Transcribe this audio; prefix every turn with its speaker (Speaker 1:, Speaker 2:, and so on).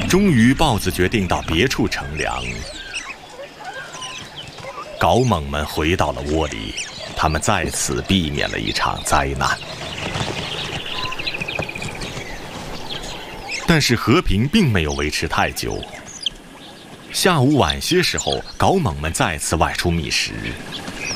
Speaker 1: 终于，豹子决定到别处乘凉。缟猛们回到了窝里，他们在此避免了一场灾难。但是和平并没有维持太久。下午晚些时候，缟猛们再次外出觅食。